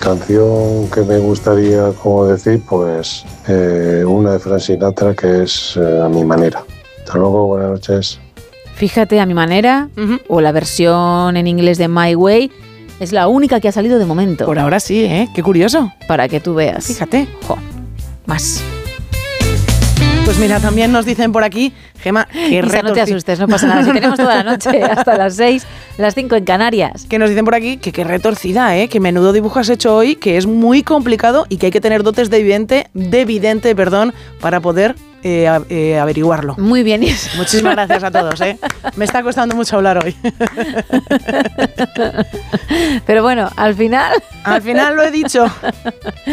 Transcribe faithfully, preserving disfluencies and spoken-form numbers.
canción que me gustaría como decir, pues eh, una de Frank Sinatra que es eh, A mi manera. Hasta luego, buenas noches. Fíjate, A mi manera, uh-huh. o la versión en inglés de My Way, es la única que ha salido de momento. Por ahora sí, ¿eh? Qué curioso. Para que tú veas. Fíjate. Jo, más. Pues mira, también nos dicen por aquí, Gemma, que Isa, no te asustes, no pasa nada. Si tenemos toda la noche hasta las seis, las cinco en Canarias. Que nos dicen por aquí que qué retorcida, ¿eh? Que menudo dibujo has hecho hoy, que es muy complicado y que hay que tener dotes de vidente, de vidente, perdón, para poder eh, a, eh, averiguarlo. Muy bien, Isa. Muchísimas gracias a todos, ¿eh? Me está costando mucho hablar hoy. Pero bueno, al final... Al final lo he dicho.